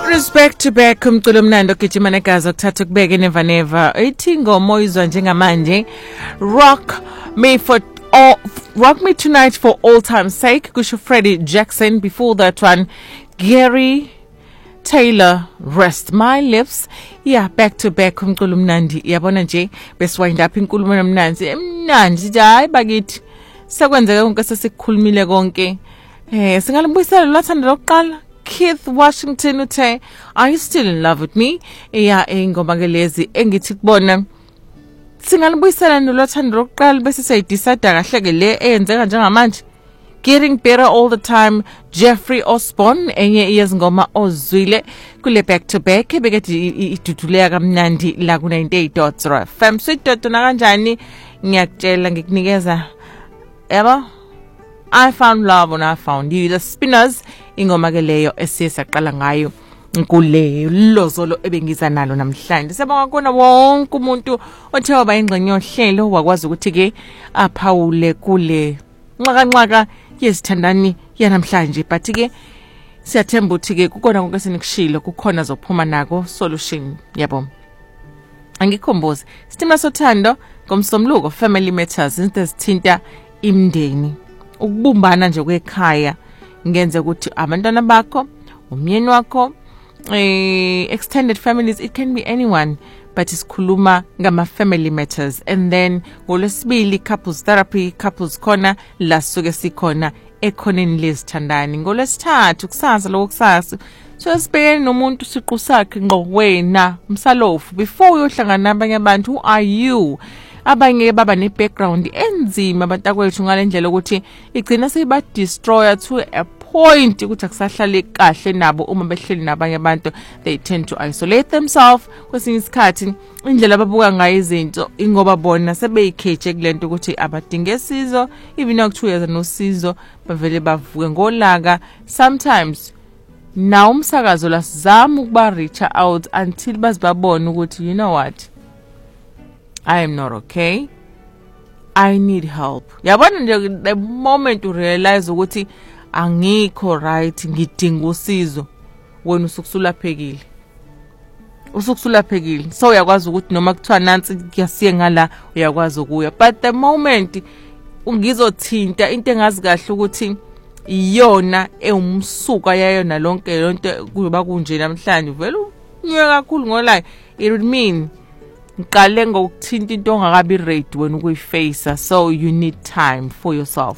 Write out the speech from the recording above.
Respect to back umculo mnandi ogijima negazi okuthatha kubeke never never ethi ngomoyizwa njengamanje rock me tonight for all time's sake kusho Freddie Jackson. Before that one Gary Taylor, rest my lips. Yeah, back to back umculo mnandi yabona nje besiwind up inkulumo emnandi hayi bakithi sekwenzeka konke sesikhulumile konke singalibuyisela lathanda lokuqala Keith Washington uthe are you still in love with me ingoma ke lezi engithi kubona singalibuyisela nolothanda lokuqala bese sayidecide kahle ke le eyenzeka njengamanje Getting better all the time. Jeffrey Osborne enye yezingoma ozwile kule back to back bekethi iduduleka kamnandi la ku 98.0 FM sweet dotona kanjani ngiyakutshela ngikunikeza yabo I found love when I found you. The Spinners ingoma ke leyo esiyaqala ngayo kule lozolo ebengiza nalo namhlanje. Sibonga kona wonke umuntu othe waba ingxenye yohlelo wakwazi ukuthi ke aphawule kule nxaka yesithandani yanamhlanje but ke siyathemba ukuthi ke kukona konke senikushilo kukhona zophuma nako solution yabo. Angikhomboze sitima sothando ngomsomluko Family Matters into sithinta imndeni ukubumbana nje kwekhaya ngenze ukuthi abantwana bakho umyeni wakho extended families it can be anyone but isikhuluma ngama family matters and then ngolwesibili couples therapy couples corner la suke sikhona ekhoneni lesithandani ngolwesithathu kusasa lokusasa so sibhekene nomuntu siqu sakhe ngqo wena umsalofu before uyohlangana nabanye abantu who are you abanye baba ne background enzima abantakwethu ngalendlela ukuthi igcina seyiba destroyer to a point ukuthi akusahlale kahle nabo uma behleli nabanye abantu they tend to isolate themselves kwesinye isikhathi indlela ababuka ngayo izinto ingoba bona sebeyikheje kulento ukuthi abadinge sizo even ukuthuya nosizo bavele bavuke ngolaka sometimes now umsakazo lasizama ukuba reach out until bazibabona ukuthi you know what I am not okay. I need help. Yabona nje the moment you realize ukuthi angikho right ngidinga usizo wena usukusulaphekile. Usukusulaphekile. So uyakwazi ukuthi noma kuthiwa nansi kuyasiye ngala uyakwazi ukuya. But the moment ungizothinta into engazi kahle ukuthi iyona eumsuka yayo nalonke lonto kuba kunje namhlanje vele unyeka kakhulu ngola it would mean ngqale ngokuthinta into ongakabi ready wena ukuyiface so you need time for yourself